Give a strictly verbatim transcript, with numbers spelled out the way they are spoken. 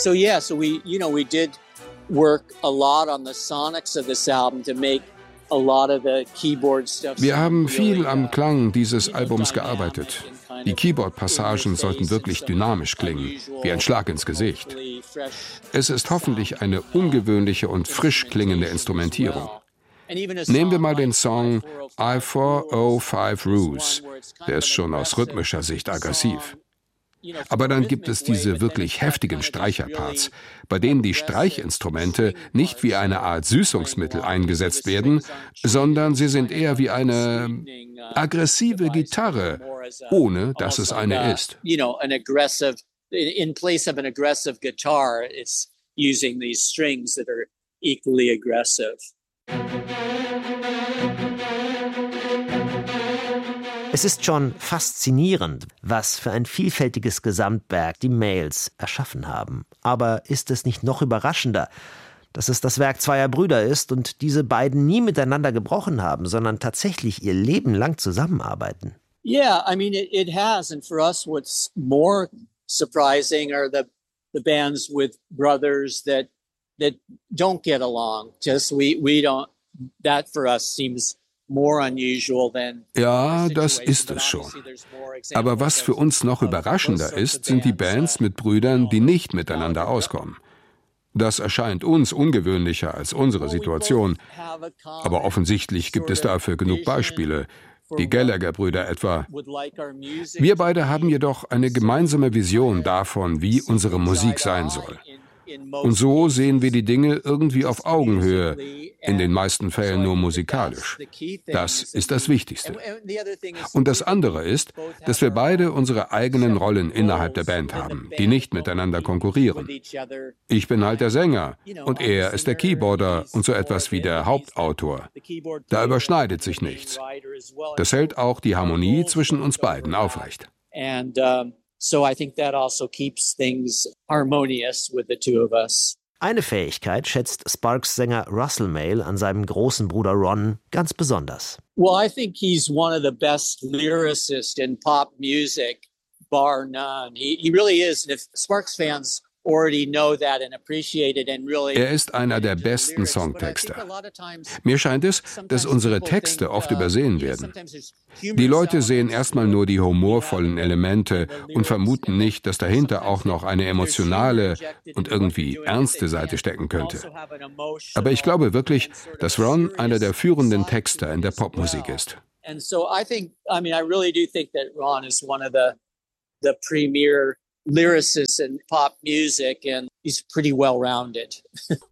So yeah, so we, you know, we did work a lot on the sonics of this album to make a lot of the keyboard stuff. Wir haben viel am Klang dieses Albums gearbeitet. Die Keyboard-Passagen sollten wirklich dynamisch klingen, wie ein Schlag ins Gesicht. Es ist hoffentlich eine ungewöhnliche und frisch klingende Instrumentierung. Nehmen wir mal den Song I four oh five Ruse. Der ist schon aus rhythmischer Sicht aggressiv. Aber dann gibt es diese wirklich heftigen Streicherparts, bei denen die Streichinstrumente nicht wie eine Art Süßungsmittel eingesetzt werden, sondern sie sind eher wie eine aggressive Gitarre, ohne dass es eine ist. In place of an aggressive guitar, it's using these strings that are equally aggressive. Es ist schon faszinierend, was für ein vielfältiges Gesamtwerk die Mayals erschaffen haben. Aber ist es nicht noch überraschender, dass es das Werk zweier Brüder ist und diese beiden nie miteinander gebrochen haben, sondern tatsächlich ihr Leben lang zusammenarbeiten? Yeah, I mean, it, it has. And for us, what's more surprising are the, the bands with brothers that, that don't get along. Just we, we don't, that for us seems Ja, das ist es schon. Aber was für uns noch überraschender ist, sind die Bands mit Brüdern, die nicht miteinander auskommen. Das erscheint uns ungewöhnlicher als unsere Situation. Aber offensichtlich gibt es dafür genug Beispiele. Die Gallagher-Brüder etwa. Wir beide haben jedoch eine gemeinsame Vision davon, wie unsere Musik sein soll. Und so sehen wir die Dinge irgendwie auf Augenhöhe, in den meisten Fällen nur musikalisch. Das ist das Wichtigste. Und das andere ist, dass wir beide unsere eigenen Rollen innerhalb der Band haben, die nicht miteinander konkurrieren. Ich bin halt der Sänger und er ist der Keyboarder und so etwas wie der Hauptautor. Da überschneidet sich nichts. Das hält auch die Harmonie zwischen uns beiden aufrecht. So I think that also keeps things harmonious with the two of us. Eine Fähigkeit schätzt Sparks-Sänger Russell Mael an seinem großen Bruder Ron ganz besonders. Well, I think he's one of the best lyricists in pop music, bar none. He, he really is. And if Sparks fans already know that and appreciate it and really. Er ist einer der besten Songtexter. Mir scheint es, dass unsere Texte oft übersehen werden. Die Leute sehen erstmal nur die humorvollen Elemente und vermuten nicht, dass dahinter auch noch eine emotionale und irgendwie ernste Seite stecken könnte. Aber ich glaube wirklich, dass Ron einer der führenden Texter in der Popmusik ist. And so I think, I mean, I really do think that Ron is one of the the premier lyricists in pop music, and he's pretty well-rounded.